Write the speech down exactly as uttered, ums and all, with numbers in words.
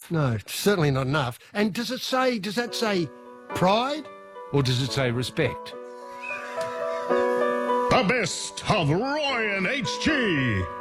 No, certainly not enough. And does it say, does that say pride? Or does it say respect? The best of Roy and H G.